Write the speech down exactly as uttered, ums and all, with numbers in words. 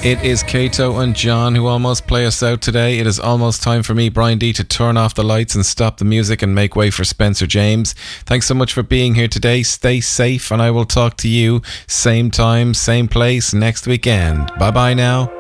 It is Kato and John who almost play us out today. It is almost time for me, Brian D, to turn off the lights and stop the music and make way for Spencer James. Thanks so much for being here today. Stay safe, and I will talk to you same time, same place next weekend. Bye bye now.